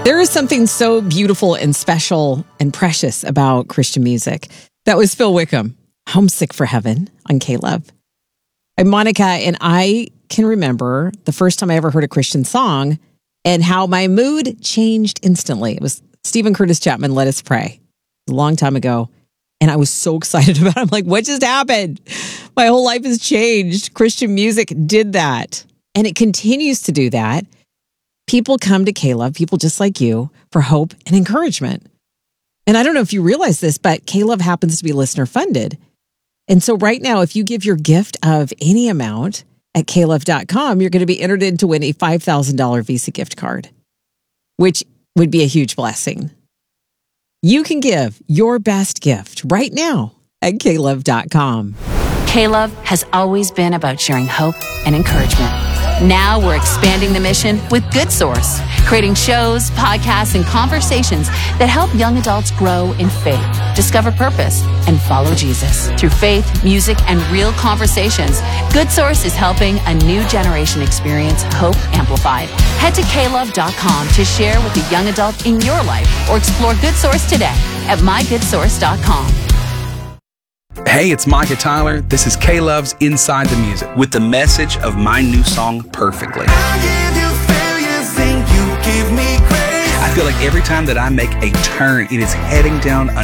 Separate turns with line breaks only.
There is something so beautiful and special and precious about Christian music. That was Phil Wickham, Homesick for Heaven on K-Love. I'm Monica, and I can remember the first time I ever heard a Christian song and how my mood changed instantly. It was Stephen Curtis Chapman, Let Us Pray, a long time ago. And I was so excited about it. I'm like, what just happened? My whole life has changed. Christian music did that. And it continues to do that. People come to K-Love, people just like you, for hope and encouragement. And I don't know if you realize this, but K-Love happens to be listener funded. And so right now, if you give your gift of any amount at klove.com, you're going to be entered in to win a $5,000 Visa gift card, which would be a huge blessing. You can give your best gift right now at klove.com.
K-Love has always been about sharing hope and encouragement. Now we're expanding the mission with Good Source, creating shows, podcasts, and conversations that help young adults grow in faith, discover purpose, and follow Jesus. Through faith, music, and real conversations, Good Source is helping a new generation experience hope amplified. Head to klove.com to share with a young adult in your life or explore Good Source today at mygoodsource.com.
Hey, it's Micah Tyler. This is K-Love's Inside the Music with the message of my new song, Perfectly. I feel like every time that I make a turn, it is heading down a